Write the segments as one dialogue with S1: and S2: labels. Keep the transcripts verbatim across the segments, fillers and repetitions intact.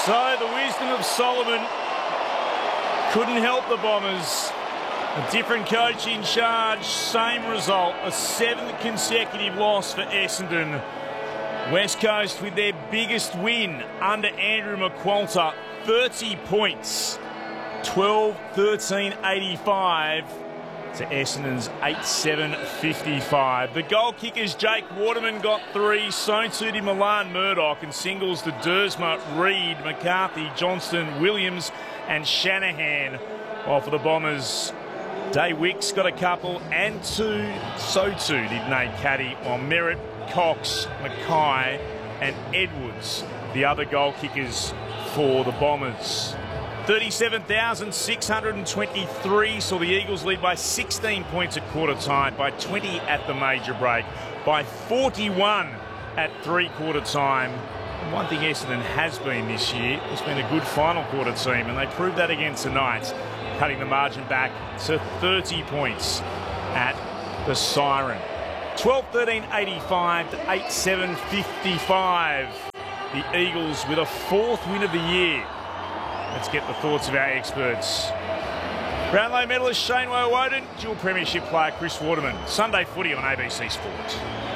S1: So the wisdom of Solomon couldn't help the Bombers. A different coach in charge, same result, a seventh consecutive loss for Essendon. West Coast with their biggest win under Andrew McQualter, thirty points, twelve thirteen eighty-five to Essendon's eight seven fifty-five. The goal kickers, Jake Waterman got three, so too did Milan Murdoch, and singles to Dersma, Reid, McCarthy, Johnston, Williams and Shanahan. While for the Bombers, Day Wicks got a couple, and two, so too did Nate Caddy, while Merritt, Cox, Mackay and Edwards, the other goal kickers for the Bombers. thirty-seven thousand six hundred twenty-three saw the Eagles lead by sixteen points at quarter time, by twenty at the major break, by forty-one at three-quarter time. And one thing Essendon has been this year has been a good final quarter team, and they proved that again tonight, cutting the margin back to thirty points at the siren. twelve thirteen eighty-five to eight seven fifty-five. The Eagles with a fourth win of the year. Let's get the thoughts of our experts. Brownlow medalist Shane Woewodin, dual premiership player Chris Waterman. Sunday footy on A B C Sport.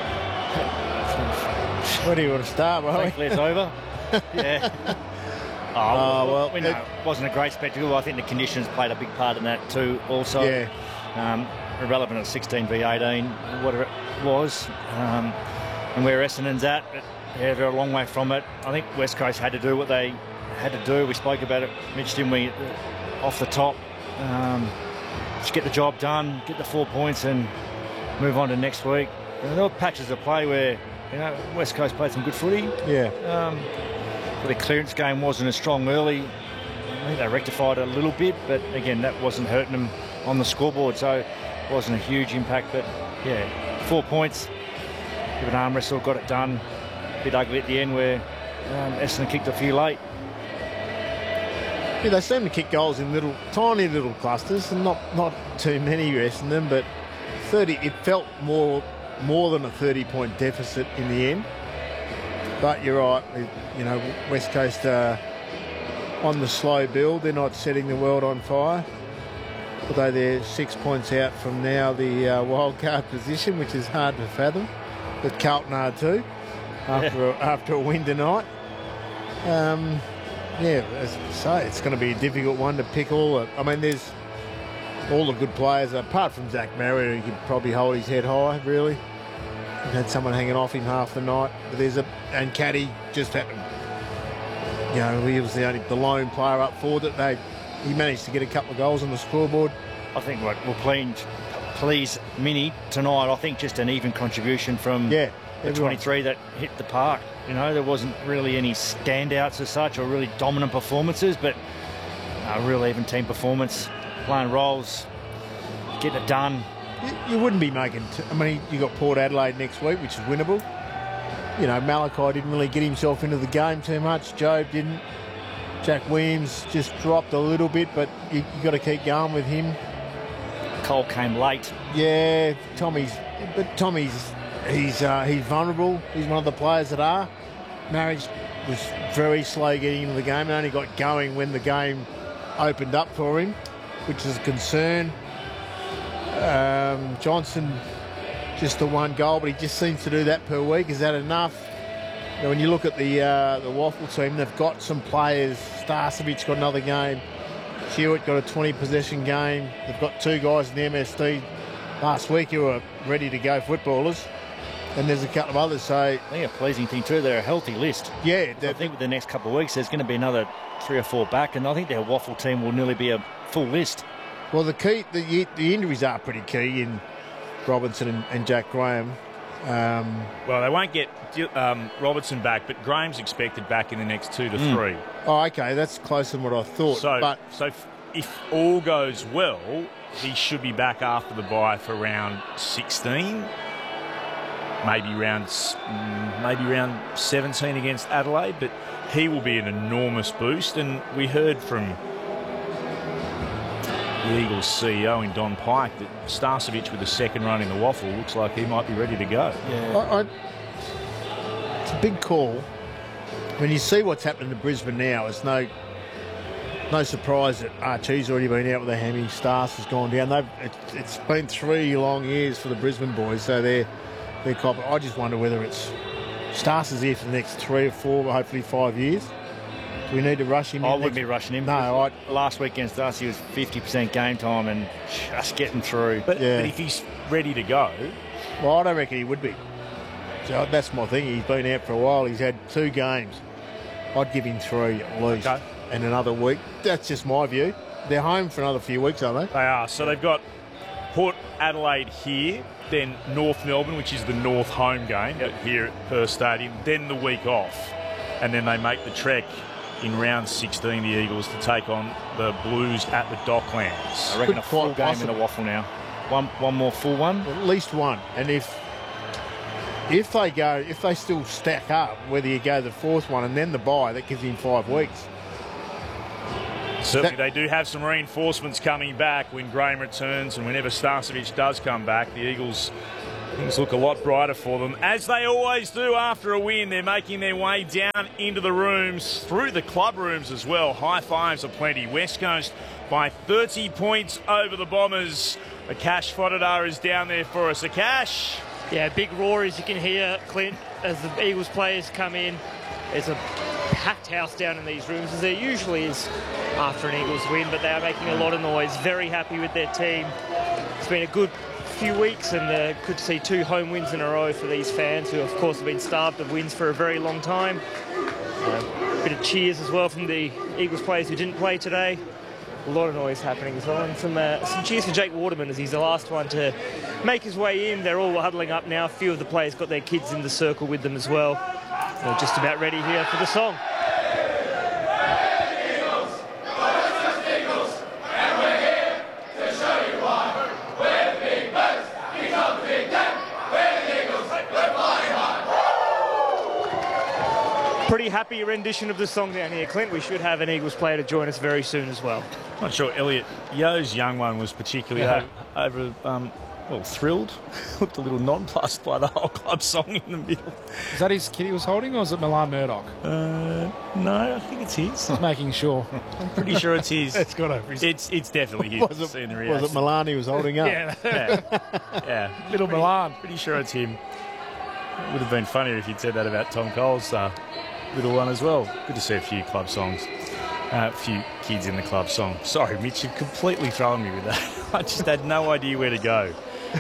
S2: Where do you want to start, Roy?
S3: Thankfully it's over. Yeah. Oh,
S2: Oh, well,
S3: we know it wasn't a great spectacle. I think the conditions played a big part in that too also.
S2: Yeah.
S3: Um, irrelevant at sixteen v eighteen, whatever it was. Um, and where Essendon's at, but, yeah, they're a long way from it. I think West Coast had to do what they had to do. We spoke about it, Mitch, didn't we, off the top. Um, just get the job done, get the four points and move on to next week. And there were patches of play where, you know, West Coast played some good footy.
S2: Yeah.
S3: Um, but the clearance game wasn't as strong early. I think they rectified it a little bit, but again, that wasn't hurting them on the scoreboard, so it wasn't a huge impact. But yeah, four points, give an arm wrestle, got it done. A bit ugly at the end where um, Essendon kicked a few late.
S2: Yeah, they seem to kick goals in little, tiny little clusters, and not not too many Essendon, but thirty. It felt more more than a thirty-point deficit in the end. But you're right, you know, West Coast uh, on the slow build. They're not setting the world on fire, although they're six points out from now the uh, wild card position, which is hard to fathom. But Carlton are too after a, after a win tonight. Um, Yeah, as I say, it's going to be a difficult one to pick all. Of, I mean, there's all the good players, apart from Zach Marriott, who could probably hold his head high, really. He had someone hanging off him half the night. But there's a, and Caddy just had to, you know, he was the only, the lone player up forward that they, he managed to get a couple of goals on the scoreboard.
S3: I think what will please, please Mini tonight, I think just an even contribution from
S2: yeah,
S3: the
S2: everyone.
S3: twenty-three that hit the park. You know, there wasn't really any standouts as such or really dominant performances, but a real even team performance, playing roles, getting it done.
S2: You, you wouldn't be making, t I mean, you got Port Adelaide next week, which is winnable. You know, Malachi didn't really get himself into the game too much. Job didn't. Jack Williams just dropped a little bit, but you, you got to keep going with him.
S3: Cole came late.
S2: Yeah, Tommy's, but Tommy's, he's uh, he's vulnerable. He's one of the players that are. Marriage was very slow getting into the game and only got going when the game opened up for him, which is a concern. Um, Johnson, just the one goal, but he just seems to do that per week. Is that enough? You know, when you look at the uh, the Waffle team, they've got some players. Starcevic got another game. Hewitt got a twenty possession game. They've got two guys in the M S D last week who are ready to go footballers. And there's a couple of others. So
S3: I think a pleasing thing too, they're a healthy list.
S2: Yeah.
S3: I think with the next couple of weeks, there's going to be another three or four back, and I think their Waffle team will nearly be a full list.
S2: Well, the key, the, the injuries are pretty key in Robinson and, and Jack Graham. Um,
S1: well, they won't get um, Robertson back, but Graham's expected back in the next two to mm. three.
S2: Oh, okay, that's closer than what I thought.
S1: So,
S2: but
S1: so if all goes well, he should be back after the bye for round sixteen, maybe round maybe round seventeen against Adelaide. But he will be an enormous boost, and we heard from the Eagles C E O in Don Pike that Starcevic with the second run in the Waffle looks like he might be ready to go.
S2: Yeah. I, I, it's a big call, when you see what's happening to Brisbane now, it's no no surprise that Archie's already been out with a hammy. Stars has gone down. They've, it, it's been three long years for the Brisbane boys, so they're they're cop. I just wonder whether it's Stars is here for the next three or four, hopefully five years. Do we need to rush him?
S3: I
S2: in
S3: wouldn't
S2: next?
S3: be rushing him.
S2: No, I,
S3: Last week against us, he was fifty percent game time and just getting through.
S1: But,
S2: Yeah.
S1: but if he's ready to go,
S2: well, I don't reckon he would be. So that's my thing. He's been out for a while. He's had two games. I'd give him three at least,
S1: Okay.
S2: and another week. That's just my view. They're home for another few weeks, aren't they?
S1: they are. So they've got Port Adelaide here, then North Melbourne, which is the North home game but here at Perth Stadium, then the week off, and then they make the trek in round sixteen, the Eagles, to take on the Blues at the Docklands.
S3: I reckon
S2: Could
S3: a full
S2: quite
S3: game
S2: possibly.
S3: in a waffle now. One, one more full one.
S2: At least one. And if if they go, if they still stack up, whether you go the fourth one and then the bye, that gives him five weeks.
S1: Certainly,
S2: That-
S1: they do have some reinforcements coming back when Graham returns, and whenever Starcevic does come back, the Eagles, things look a lot brighter for them. As they always do after a win, they're making their way down into the rooms, through the club rooms as well. High fives aplenty. West Coast by thirty points over the Bombers. Akash Fodadar is down there for us. Akash.
S4: Yeah, big roar as you can hear, Clint, as the Eagles players come in. There's a packed house down in these rooms, as there usually is after an Eagles win, but they are making a lot of noise. Very happy with their team. It's been a good few weeks, and uh, good to see two home wins in a row for these fans, who of course have been starved of wins for a very long time. Uh, a bit of cheers as well from the Eagles players who didn't play today. A lot of noise happening as well, and some, uh, some cheers for Jake Waterman, as he's the last one to make his way in. They're all huddling up now. A few of the players got their kids in the circle with them as well. They're just about ready here for the song. Pretty happy rendition of the song down here, Clint. We should have an Eagles player to join us very soon as well.
S1: Not sure Elliot Yo's young one was particularly
S4: Yeah.
S1: over, over um, well, thrilled. Looked a little nonplussed by the whole club song in the middle.
S5: Is that his kid he was holding, or is it Milan Murdoch?
S1: Uh, no, I think it's his.
S5: Just making sure.
S1: I'm pretty sure it's his.
S5: It's got over his
S1: It's it's definitely his.
S2: Was it,
S1: Seeing the
S2: was
S1: reaction.
S2: it Milan he was holding up?
S5: yeah,
S1: Yeah, yeah.
S5: little
S1: pretty,
S5: Milan.
S1: Pretty sure it's him. It would have been funnier if you'd said that about Tom Cole's uh, little one as well. Good to see a few club songs. Uh, a few kids in the club song. Sorry, Mitch, you've completely thrown me with that. I just had no idea where to go.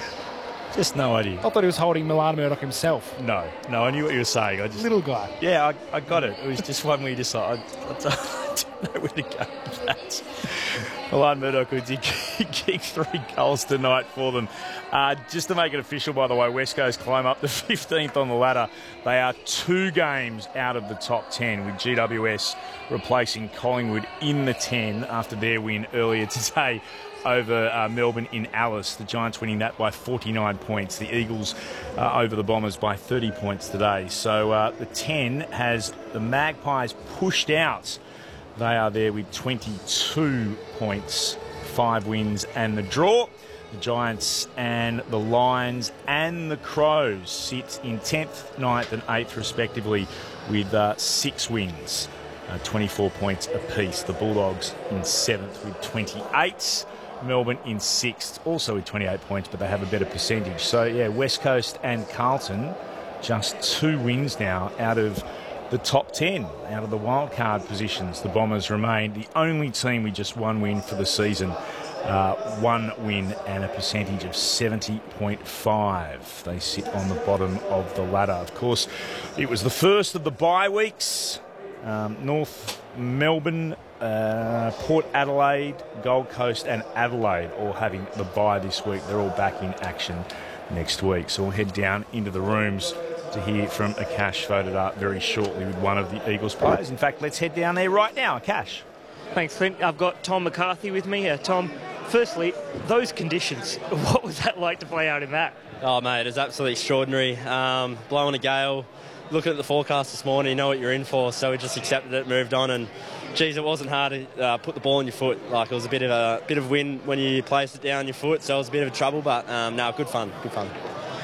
S1: Just no idea.
S5: I thought he was holding Milan Murdoch himself.
S1: No, no, I knew what you were saying. I just,
S5: Little guy.
S1: yeah, I, I got it. It was just one where you just like, I, I didn't know where to go with that. Milan Murdoch, who did kick three goals tonight for them. Uh, just to make it official, by the way, West Coast climb up to fifteenth on the ladder. They are two games out of the top ten, with G W S replacing Collingwood in the ten after their win earlier today over uh, Melbourne in Alice. The Giants winning that by forty-nine points. The Eagles uh, over the Bombers by thirty points today. So uh, the ten has the Magpies pushed out. They are there with twenty-two points, five wins and the draw. The Giants and the Lions and the Crows sit in tenth, ninth and eighth respectively with uh, six wins, uh, twenty-four points apiece. The Bulldogs in seventh with twenty-eight. Melbourne in sixth, also with twenty-eight points, but they have a better percentage. So, yeah, West Coast and Carlton just two wins now out of the top ten, out of the wildcard positions. The Bombers remain the only team with just one win for the season. Uh, one win and a percentage of seventy point five. They sit on the bottom of the ladder. Of course, it was the first of the bye weeks. Um, North Melbourne, uh, Port Adelaide, Gold Coast and Adelaide all having the bye this week. They're all back in action next week. So we'll head down into the rooms to hear from Akash Fodadar very shortly with one of the Eagles players. In fact, let's head down there right now. Akash.
S4: Thanks, Clint. I've got Tom McCarthy with me. Uh, Tom, firstly, those conditions, what was that like to play out in that?
S6: Oh, mate, it was absolutely extraordinary. Um, blowing a gale, looking at the forecast this morning, you know what you're in for, so we just accepted it, moved on, and geez, it wasn't hard to uh, put the ball in your foot. Like, it was a bit of a bit of wind when you placed it down your foot, so it was a bit of a trouble, but um, no, good fun, good fun.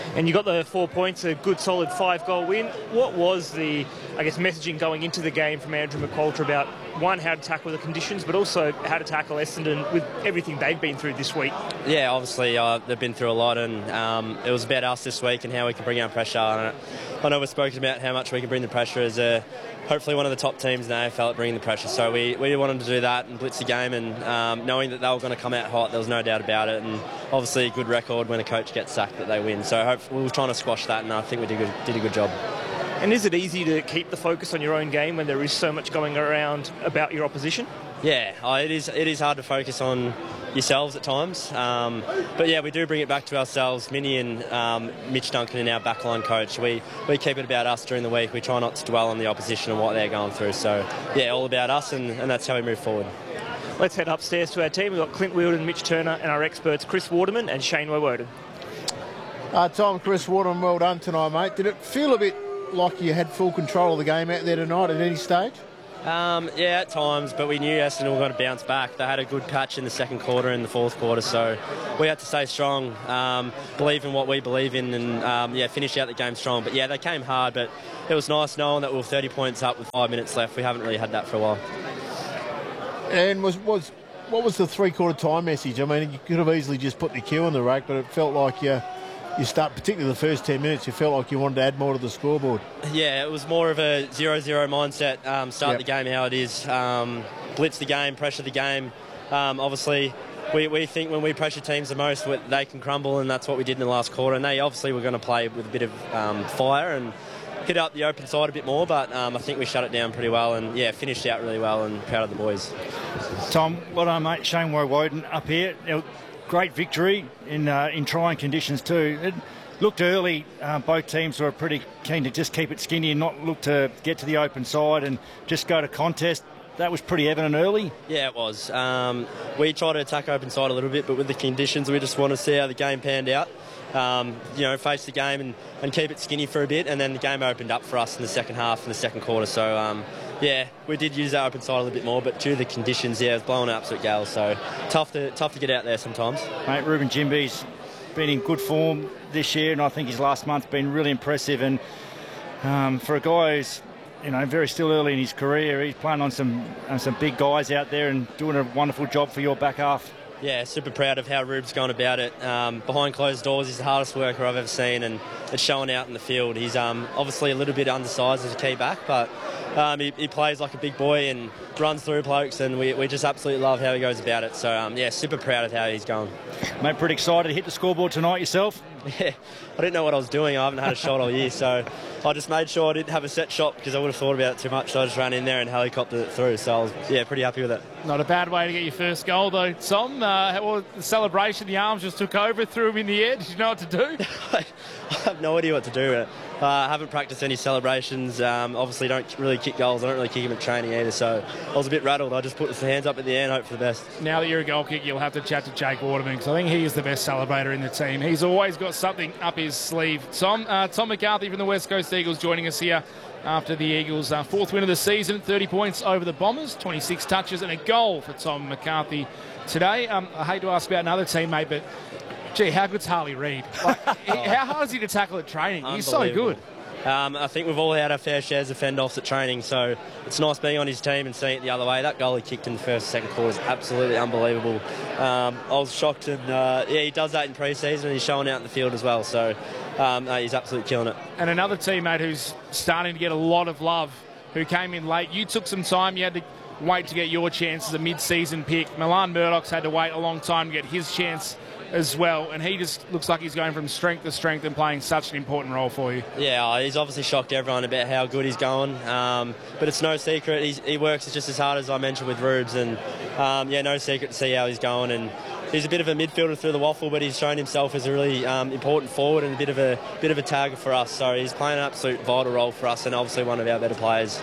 S4: And you got the four points, a good solid five-goal win. What was the, I guess, messaging going into the game from Andrew McQualter about, one, how to tackle the conditions, but also how to tackle Essendon with everything they've been through this week?
S6: Yeah, obviously uh, they've been through a lot, and um, it was about us this week and how we can bring our pressure. And I know we've spoken about how much we can bring the pressure as a, hopefully one of the top teams in the A F L at bringing the pressure. So we, we wanted to do that and blitz the game, and um, knowing that they were going to come out hot, there was no doubt about it. And obviously a good record when a coach gets sacked that they win. So hopefully we were trying to squash that, and I think we did, good, did a good job.
S4: And is it easy to keep the focus on your own game when there is so much going around about your opposition?
S6: Yeah, oh, it is it is hard to focus on yourselves at times. Um, but yeah, we do bring it back to ourselves. Minnie and um, Mitch Duncan and our backline coach, we, we keep it about us during the week. We try not to dwell on the opposition and what they're going through. So yeah, all about us, and, and that's how we move forward.
S4: Let's head upstairs to our team. We've got Clint Wheeldon, Mitch Turner, and our experts Chris Waterman and Shane Woewodin.
S2: Uh, Tom, Chris Waterman, well done tonight, mate. Did it feel a bit like you had full control of the game out there tonight at any stage?
S6: Um, yeah, at times, but we knew Essendon were going to bounce back. They had a good patch in the second quarter and the fourth quarter, so we had to stay strong, um, believe in what we believe in, and um, yeah, finish out the game strong. But yeah, they came hard, but it was nice knowing that we were thirty points up with five minutes left. We haven't really had that for a while.
S2: And was was what was the three-quarter time message? I mean, you could have easily just put the cue on the rack, but it felt like you, you start, particularly the first ten minutes, you felt like you wanted to add more to the scoreboard.
S6: Yeah, it was more of a zero zero mindset. Um, start
S2: Yep.
S6: the game how it is, um, blitz the game, pressure the game. Um, obviously, we, we think when we pressure teams the most, they can crumble, and that's what we did in the last quarter. And they obviously were going to play with a bit of um, fire and hit up the open side a bit more, but um, I think we shut it down pretty well, and yeah, finished out really well, and proud of the boys.
S3: Tom, well done, mate. Shane Woewodin up here. You know, great victory in uh, in trying conditions too. It looked early, uh, both teams were pretty keen to just keep it skinny and not look to get to the open side and just go to contest. That was pretty evident early.
S6: Yeah, it was. Um, we tried to attack open side a little bit, but with the conditions, we just want to see how the game panned out. Um, you know, face the game and, and keep it skinny for a bit, and then the game opened up for us in the second half and the second quarter. So, um, yeah, we did use our open side a little bit more, but due to the conditions, yeah, it was blowing an absolute gale. So tough to tough to get out there sometimes.
S3: Mate, Ruben Jimby's been in good form this year, and I think his last month's been really impressive. And um, for a guy who's, you know, very still early in his career, he's playing on some on some big guys out there and doing a wonderful job for your back half.
S6: Yeah, super proud of how Rube's gone about it. Um, behind closed doors, he's the hardest worker I've ever seen, and it's showing out in the field. He's um, obviously a little bit undersized as a key back, but um, he, he plays like a big boy and runs through blokes, and we, we just absolutely love how he goes about it. So, um, yeah, super proud of how he's going.
S3: Mate, pretty excited to hit the scoreboard tonight yourself?
S6: Yeah, I didn't know what I was doing. I haven't had a shot all year, so I just made sure I didn't have a set shot because I would have thought about it too much. So I just ran in there and helicoptered it through. So I was, yeah, pretty happy with it.
S5: Not a bad way to get your first goal, though. Tom, uh, well, the celebration, the arms just took over, threw him in the air. Did you know what to do?
S6: I have no idea what to do. Uh, I haven't practiced any celebrations. Um, obviously, don't really kick goals. I don't really kick them at training either. So I was a bit rattled. I just put the hands up at the air and hope for the best.
S5: Now that you're a goal kicker, you'll have to chat to Jake Waterman because I think he is the best celebrator in the team. He's always got something up his sleeve. Tom, uh, Tom McCarthy from the West Coast Eagles joining us here after the Eagles' uh, fourth win of the season, thirty points over the Bombers, twenty-six touches and a goal for Tom McCarthy today. Um, I hate to ask about another teammate, but gee, how good's Harley Reid? Like, how hard is he to tackle at training? He's so good.
S6: Um, I think we've all had our fair shares of fend-offs at training, so it's nice being on his team and seeing it the other way. That goal he kicked in the first and second quarter is absolutely unbelievable. Um, I was shocked, and uh, yeah, he does that in pre-season, and he's showing out in the field as well, so um, no, he's absolutely killing it.
S5: And another teammate who's starting to get a lot of love, who came in late. You took some time. You had to wait to get your chance as a mid-season pick. Milan Murdoch's had to wait a long time to get his chance as well, and he just looks like he's going from strength to strength and playing such an important role for you.
S6: Yeah, he's obviously shocked everyone about how good he's going, um, but it's no secret. He's, he works just as hard as I mentioned with Rubes, and um, yeah, no secret to see how he's going. And he's a bit of a midfielder through the waffle, but he's shown himself as a really um, important forward and a bit of a bit of a tagger for us. So he's playing an absolute vital role for us, and obviously one of our better players.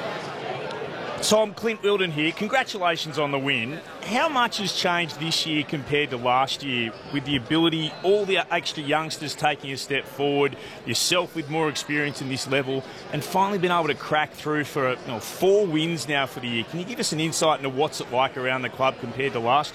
S1: Tom, Clint Wheeldon here. Congratulations on the win. How much has changed this year compared to last year with the ability, all the extra youngsters taking a step forward, yourself with more experience in this level, and finally been able to crack through for you know, four wins now for the year? Can you give us an insight into what's it like around the club compared to last year?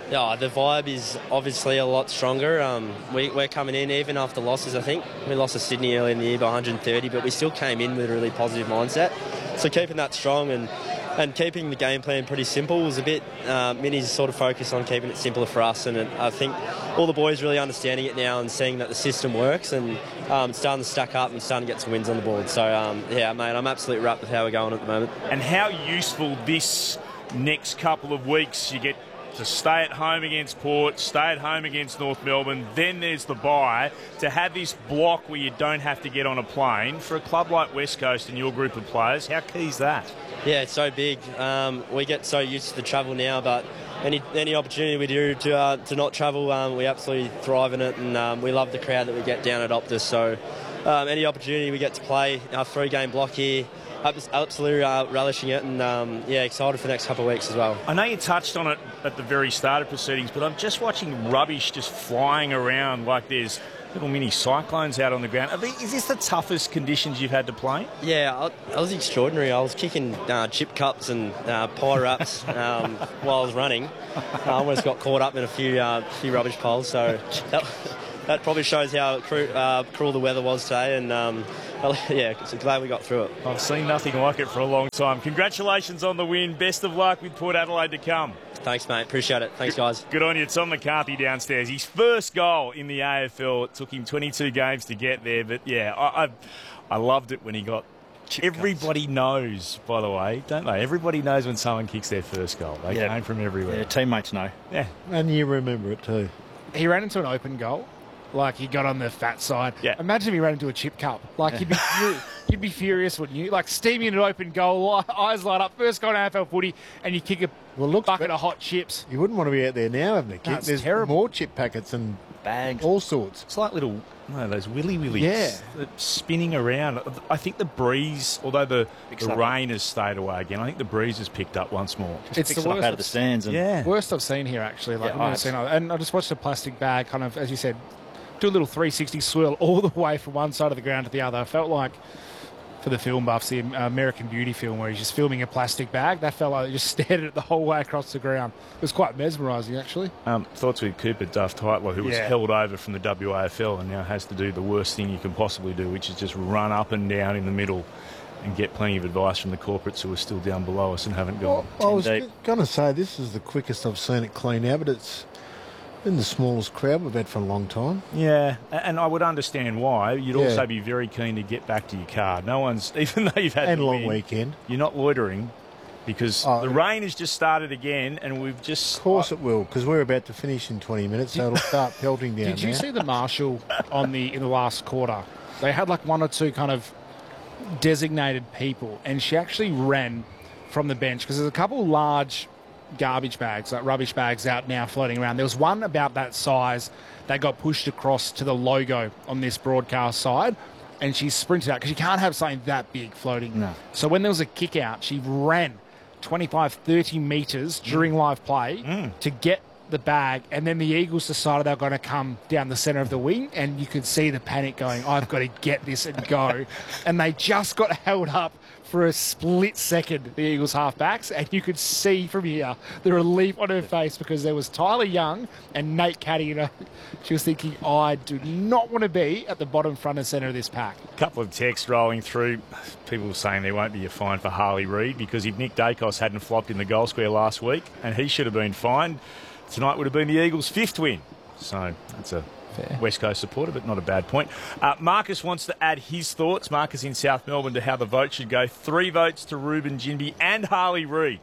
S6: Yeah, the vibe is obviously a lot stronger. Um, we, we're coming in even after losses, I think. We lost to Sydney early in the year by one hundred thirty, but we still came in with a really positive mindset. So keeping that strong and, and keeping the game plan pretty simple was a bit, uh, Minnie's sort of focused on keeping it simpler for us, and it, I think all the boys really understanding it now and seeing that the system works and um, starting to stack up and starting to get some wins on the board. So, um, yeah, mate, I'm absolutely wrapped with how we're going at the moment.
S1: And how useful this next couple of weeks. You get to stay at home against Port, stay at home against North Melbourne, then there's the bye. To have this block where you don't have to get on a plane, for a club like West Coast and your group of players, how key is that?
S6: Yeah, it's so big. Um, we get so used to the travel now, but any any opportunity we do to uh, to not travel, um, we absolutely thrive in it, and um, we love the crowd that we get down at Optus. So um, any opportunity we get to play our three-game block here, absolutely uh, relishing it, and um, yeah, excited for the next couple of weeks as well.
S1: I know you touched on it at the very start of proceedings, but I'm just watching rubbish just flying around like there's little mini cyclones out on the ground. I mean, is this the toughest conditions you've had to play?
S6: Yeah, I, I was extraordinary. I was kicking uh, chip cups and uh, pie wraps um, while I was running. I almost got caught up in a few uh, few rubbish piles, so that, that probably shows how cru- uh, cruel the weather was today, and um, yeah, so glad we got through it.
S1: I've seen nothing like it for a long time. Congratulations on the win. Best of luck with Port Adelaide to come.
S6: Thanks, mate. Appreciate it. Thanks, guys.
S1: Good on you. Tom McCarthy downstairs. His first goal in the A F L. It took him twenty-two games to get there, but yeah, I I, I loved it when he got... Chip Everybody cuts. knows, by the way, don't they? Everybody knows when someone kicks their first goal. They yeah. came from everywhere.
S3: Yeah, teammates know.
S1: Yeah.
S2: And you remember it too.
S5: He ran into an open goal. Like, he got on the fat side.
S1: Yeah.
S5: Imagine if he ran into a chip cup. Like, you'd be, furious, you'd be furious, wouldn't you? Like, steaming an open goal, eyes light up, first goal in A F L footy, and you kick a
S2: well, look,
S5: bucket of hot chips.
S2: You wouldn't want to be out there now having a kick.
S5: No,
S2: There's
S5: terrible.
S2: more chip packets and
S3: bags,
S2: all sorts.
S1: It's like little, no, those willy willies.
S2: Yeah.
S1: Spinning around. I think the breeze, although the, the rain has stayed away again, I think the breeze has picked up once more.
S3: Just
S5: it's
S3: picks
S5: the
S3: it up
S5: worst
S3: out of the stands. And
S1: yeah.
S5: Worst I've seen here, actually. Like,
S3: yeah,
S5: I've never seen, and I just watched a plastic bag, kind of, as you said, do a little three sixty swirl all the way from one side of the ground to the other. I felt like, for the film buffs, the American Beauty film where he's just filming a plastic bag, that fella just stared at it the whole way across the ground. It was quite mesmerising, actually.
S1: Um, thoughts with Cooper Duff Tightler, who was
S5: yeah.
S1: held over from the W A F L and now has to do the worst thing you can possibly do, which is just run up and down in the middle and get plenty of advice from the corporates who are still down below us and haven't gone.
S2: Well, I was
S1: deep.
S2: going to say this is the quickest I've seen it clean out, but it's been the smallest crowd we've had for a long time.
S1: Yeah, and I would understand why. You'd
S2: yeah.
S1: also be very keen to get back to your car. No one's, even though you've had
S2: and
S1: the
S2: long
S1: win,
S2: weekend,
S1: you're not loitering because
S2: oh,
S1: the rain has just started again, and we've just.
S2: Of course, it will, because we're about to finish in twenty minutes, so it'll start pelting down.
S5: Did you
S2: now.
S5: see the marshal on the in the last quarter? They had like one or two kind of designated people, and she actually ran from the bench because there's a couple large garbage bags, like rubbish bags out now floating around. There was one about that size that got pushed across to the logo on this broadcast side, and she sprinted out because you can't have something that big floating.
S3: No.
S5: So when there was a kick out, she ran twenty-five, thirty metres during live play
S1: Mm.
S5: to get the bag, and then the Eagles decided they were going to come down the centre of the wing, and you could see the panic going, I've got to get this and go. And they just got held up for a split second, the Eagles halfbacks, and you could see from here the relief on her face because there was Tyler Young and Nate Caddy. You know, she was thinking, I do not want to be at the bottom, front and centre of this pack.
S1: A couple of texts rolling through. People saying there won't be a fine for Harley Reid because if Nick Dacos hadn't flopped in the goal square last week and he should have been fined, tonight would have been the Eagles' fifth win. So that's a fair West Coast supporter, but not a bad point. Uh, Marcus wants to add his thoughts. Marcus in South Melbourne to how the vote should go. Three votes to Ruben Ginbey and Harley Reid.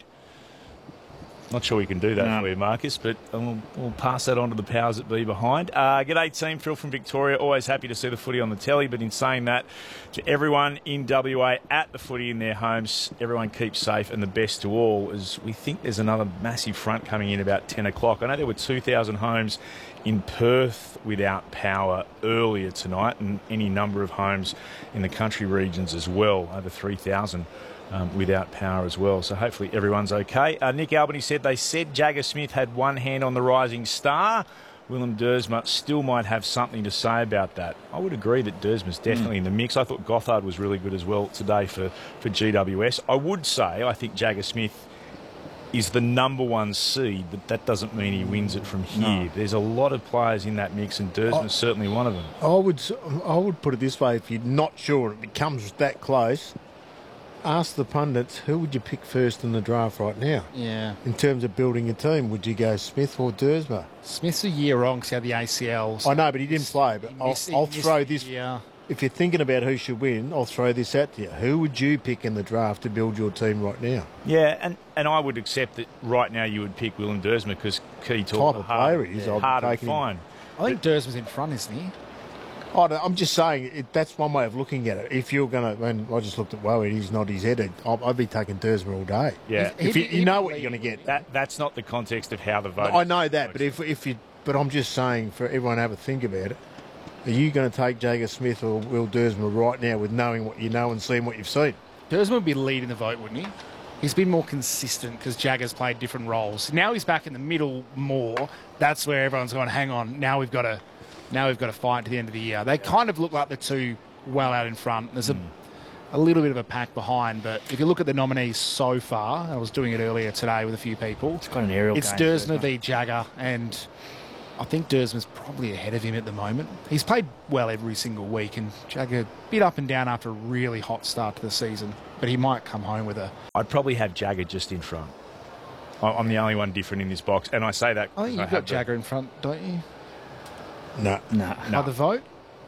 S1: Not sure we can do that no. for you, Marcus, but we'll, we'll pass that on to the powers that be behind. Uh, G'day, team. Phil from Victoria. Always happy to see the footy on the telly, but in saying that, to everyone in W A at the footy in their homes, everyone keep safe and the best to all, as we think there's another massive front coming in about ten o'clock. I know there were two thousand homes in Perth without power earlier tonight, and any number of homes in the country regions as well, over three thousand. Um, without power as well. So hopefully everyone's okay. Uh, Nick Albany said they said Jagger Smith had one hand on the rising star. Willem Dersma still might have something to say about that. I would agree that Dersma's definitely mm. in the mix. I thought Gothard was really good as well today for, for G W S. I would say I think Jagger Smith is the number one seed, but that doesn't mean he wins it from here.
S3: No.
S1: There's a lot of players in that mix, and Dersma's
S2: I-
S1: certainly one of them.
S2: I would s- I would put it this way: if you're not sure it becomes that close, ask the pundits who would you pick first in the draft right now.
S5: Yeah.
S2: In terms of building a team, would you go Smith or Dersma?
S5: Smith's a year wrong because he had the A C L.
S2: I know, but he didn't play. But
S5: He
S2: I'll,
S5: missed- he
S2: I'll
S5: missed
S2: throw
S5: the
S2: this.
S5: year.
S2: If you're thinking about who should win, I'll throw this at you. Who would you pick in the draft to build your team right now?
S1: Yeah, and, and I would accept that right now you would pick Willem Dersma because key talk
S2: Type of player he is, I'll be
S1: hard to
S2: taking him.
S1: find.
S5: I think Dersma's in front, isn't he?
S2: I don't- I'm just saying it, that's one way of looking at it. If you're going to, and I just looked at Wowie, he's not his head. I'd, I'd be taking Dersma all day.
S1: Yeah,
S5: He'd
S2: If
S5: be-
S2: you, you
S5: he'd
S2: know
S5: be
S2: what you're going to get.
S1: that that's not the context of how the vote.
S2: I know that, but if if you, but I'm just saying for everyone to have a think about it. Are you going to take Jagger Smith or Will Dersma right now with knowing what you know and seeing what you've seen?
S5: Dersma would be leading the vote, wouldn't he? He's been more consistent because Jagger's played different roles. Now he's back in the middle more. That's where everyone's going, hang on, now we've got to now we've got to fight to the end of the year. They kind of look like the two well out in front. There's a, a little bit of a pack behind, but if you look at the nominees so far, I was doing it earlier today with a few people.
S3: It's got an aerial
S5: It's
S3: game,
S5: Dersma
S3: Dersma.
S5: v Jagger, and I think Dersma's probably ahead of him at the moment. He's played well every single week, and Jagger a bit up and down after a really hot start to the season, but he might come home with a...
S1: I'd probably have Jagger just in front. I- I'm the only one different in this box, and I say that.
S5: I think
S1: 'cause
S5: you've
S1: have
S5: got
S1: the-
S5: Jagger in front, don't you?
S2: No.
S3: No.
S5: By the vote?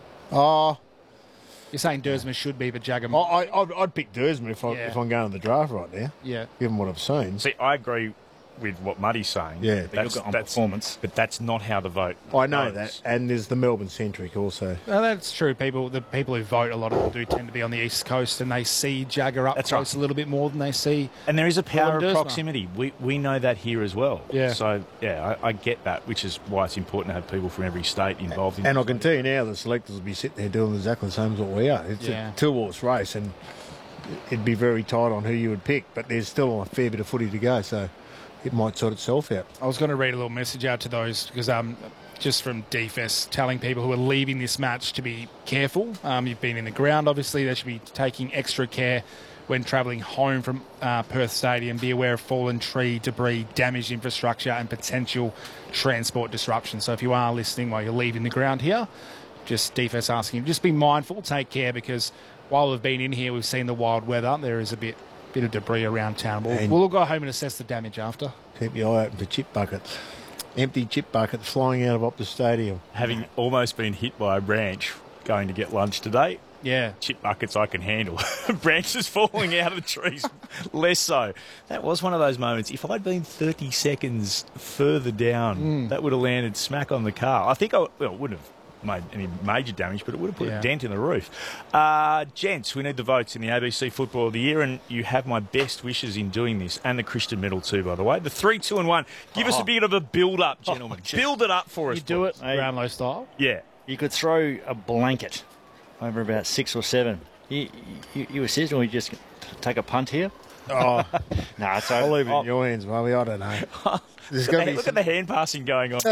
S2: Oh,
S5: You're saying Dersma should be, but Jagger...
S2: I, I, I'd, I'd pick Dersma if, I,
S5: Yeah.
S2: if I'm going to the draft right now,
S5: Yeah.
S2: given what I've seen.
S1: See, I agree with what Muddy's saying.
S2: Yeah. But
S1: that's,
S3: look on
S1: that's
S3: performance.
S1: but that's not how the vote.
S2: I know
S1: goes.
S2: that. And there's the Melbourne centric also.
S5: Well, that's true. People, the people who vote, a lot of them do tend to be on the East Coast, and they see Jagger up
S1: That's
S5: close
S1: right.
S5: a little bit more than they see...
S1: And there is a power
S5: Willem
S1: of
S5: Dersma.
S1: proximity. We we know that here as well.
S5: Yeah.
S1: So yeah, I, I get that, which is why it's important to have people from every state involved in.
S2: And I
S1: this
S2: can
S1: vote.
S2: tell you now, the selectors will be sitting there doing exactly the same as what we are. It's
S5: Yeah.
S2: a two-horse race, and it'd be very tight on who you would pick, but there's still a fair bit of footy to go, so it might sort itself out.
S5: I was going to read a little message out to those because um, just from D F E S telling people who are leaving this match to be careful. Um, you've been in the ground, obviously. They should be taking extra care when travelling home from uh, Perth Stadium. Be aware of fallen tree, debris, damaged infrastructure and potential transport disruption. So if you are listening while you're leaving the ground here, just D F E S asking you, just be mindful, take care, because while we've been in here, we've seen the wild weather. There is a bit bit of debris around town. We'll,
S2: And-
S5: we'll go home and assess the damage after.
S2: Keep your eye open for chip buckets. Empty chip buckets flying out of Optus Stadium.
S1: Having almost been hit by a branch going to get lunch today,
S5: Yeah.
S1: chip buckets I can handle. Branches falling out of the trees, less so. That was one of those moments. If I'd been thirty seconds further down, that would have landed smack on the car. I think I well, it wouldn't have made any major damage, but it would have put
S5: Yeah.
S1: a dent in the roof. Uh, gents, we need the votes in the A B C Football of the Year, and you have my best wishes in doing this, and the Christian medal too, by the way. The three, two, and one. Give us a bit of a build-up, gentlemen. Build it up for us.
S5: You do it
S1: please.
S3: Hey.
S5: Brownlow style.
S1: Yeah.
S3: You could throw a blanket over about six or seven. You, you, you assist, or you just take a punt here?
S2: Oh,
S3: No, so
S2: I'll leave it
S3: I'll-
S2: in your hands, Bobby. I don't know. There's
S1: Look,
S2: got
S1: at
S2: to
S1: the,
S2: be
S1: look
S2: some,
S1: at the hand passing going on.
S3: No,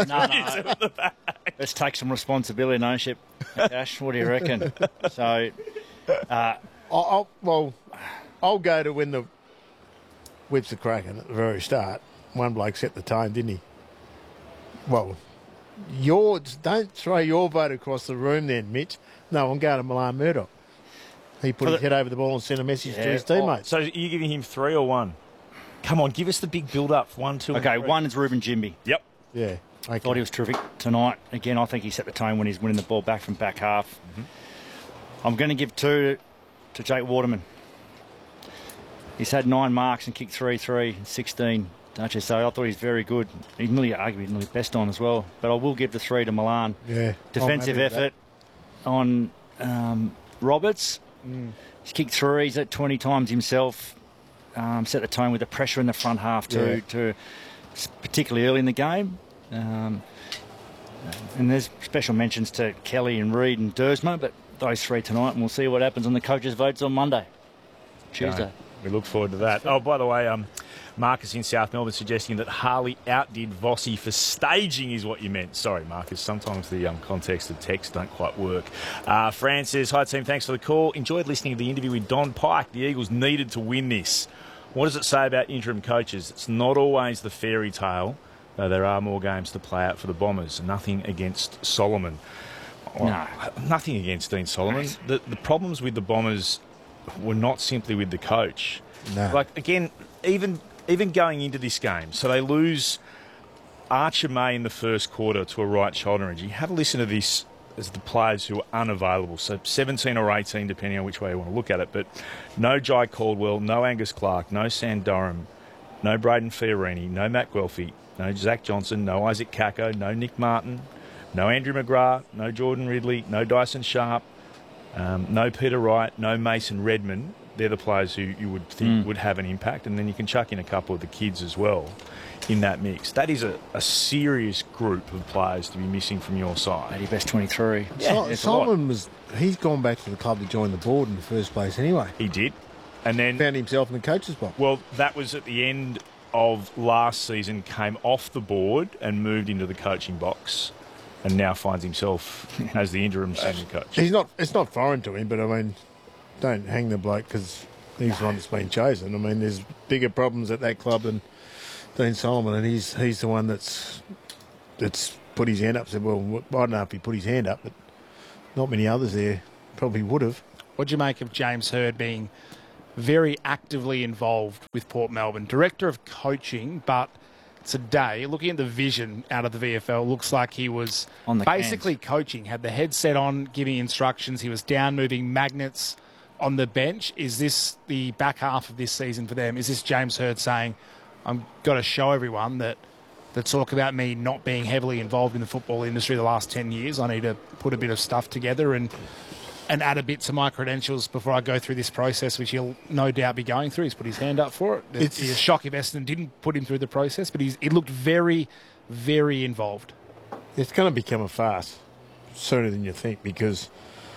S3: no. Let's take some responsibility and ownership. Ash, what do you reckon? So, uh,
S2: I'll, I'll, well, I'll go to when the whips are cracking at the very start. One bloke set the tone, didn't he? Well, your don't throw your vote across the room then, Mitch. No, I'm going to Milan Murdoch. He put
S3: For
S2: his
S3: the-
S2: head over the ball and sent a message to
S3: Yeah,
S2: his teammates.
S1: So are you giving him three or one? Come on, give us the big build-up. One, two, and
S3: okay,
S1: three.
S3: one is Ruben Jimby.
S1: Yep.
S2: Yeah. Okay.
S3: Thought he was terrific tonight. Again, I think he set the tone when he's winning the ball back from back half.
S1: Mm-hmm.
S3: I'm going to give two to Jake Waterman. He's had nine marks and kicked three, three, and sixteen. Don't you? So I thought he's very good. He's nearly arguably nearly best on as well. But I will give the three to Milan.
S2: Yeah.
S3: Defensive
S2: I'm happy with
S3: effort on um, Roberts.
S2: Mm.
S3: He's kicked threes at twenty times himself. Um, set the tone with the pressure in the front half too,
S2: Yeah.
S3: to particularly early in the game. Um, and there's special mentions to Kelly and Reid and Dersma, but those three tonight, and we'll see what happens on the coaches' votes on Monday, Tuesday.
S1: We look forward to that. Oh, by the way, um, Marcus in South Melbourne suggesting that Harley outdid Vossi for staging is what you meant. Sorry, Marcus. Sometimes the um, context of text don't quite work. Uh, Fran says, hi team, thanks for the call. Enjoyed listening to the interview with Don Pike. The Eagles needed to win this. What does it say about interim coaches? It's not always the fairy tale, though there are more games to play out for the Bombers. Nothing against Solomon.
S3: No.
S1: Nothing against Dean Solomon. The, the problems with the Bombers were not simply with the coach.
S2: No.
S1: Like, again, even even going into this game, so they lose Archer May in the first quarter to a right shoulder injury. Have a listen to this as the players who are unavailable. So seventeen or eighteen, depending on which way you want to look at it. But no Jai Caldwell, no Angus Clark, no Sam Durham, no Braden Fiorini, no Matt Guelphy, no Zach Johnson, no Isaac Kako, no Nick Martin, no Andrew McGrath, no Jordan Ridley, no Dyson Sharp, um, no Peter Wright, no Mason Redmond. They're the players who you would think mm. would have an impact. And then you can chuck in a couple of the kids as well in that mix. That is a, a serious group of players to be missing from your side.
S3: eighty best twenty-three.
S2: Yeah, so, Solomon was, he's gone back to the club to join the board in the first place anyway.
S1: He did. And then
S2: found himself in the coach's box.
S1: Well, that was at the end of last season, came off the board and moved into the coaching box, and now finds himself as the interim senior coach.
S2: He's not. It's not foreign to him, but I mean, don't hang the bloke because he's the one that's been chosen. I mean, there's bigger problems at that club than Dean Solomon, and he's he's the one that's that's put his hand up. Said, well, I don't know if he put his hand up, but not many others there probably would have.
S5: What do you make of James Hird being very actively involved with Port Melbourne, director of coaching, but today, looking at the vision out of the V F L, looks like he was
S3: on the
S5: basically
S3: cans.
S5: coaching, had the headset on, giving instructions. He was down moving magnets on the bench. Is this the back half of this season for them? Is this James Hird saying, I've got to show everyone that the talk about me not being heavily involved in the football industry the last ten years, I need to put a bit of stuff together and and add a bit to my credentials before I go through this process, which he'll no doubt be going through. He's put his hand up for it. It's a shock if Essendon didn't put him through the process, but he's, he looked very, very involved.
S2: It's going to become a farce sooner than you think, because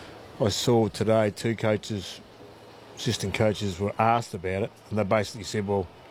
S2: I saw today two coaches, assistant coaches, were asked about it, and they basically said, well,